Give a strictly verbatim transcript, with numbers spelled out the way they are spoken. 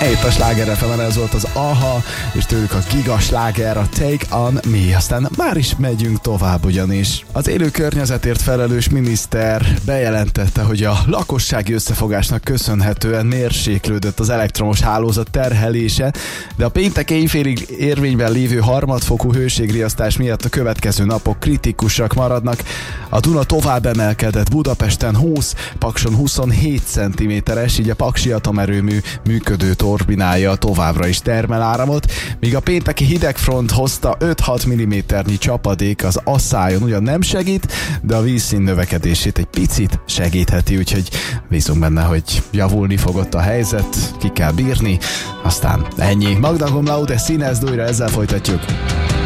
Itt a Sláger ef emen, ez volt az Aha, és tőlük a giga sláger, a Take On Me. Aztán már is megyünk tovább, ugyanis az élő környezetért felelős miniszter bejelentette, hogy a lakossági összefogásnak köszönhetően mérséklődött az elektromos hálózat terhelése, de a péntek éjfélig érvényben lévő harmadfokú hőségriasztás miatt a következő napok kritikusak maradnak. A Duna tovább emelkedett, Budapesten húsz, Pakson huszonhét centiméteres, így a paksi atomerőmű működő turbinája továbbra is termel áramot, míg a pénteki hidegfront hozta öt-hat milliméternyi csapadék az Asszályon ugyan nem segít, de a vízszín növekedését egy picit segítheti, úgyhogy bízunk benne, hogy javulni fog ott a helyzet, ki kell bírni, aztán ennyi. Magda Cum Laude, színezd újra, ezzel folytatjuk.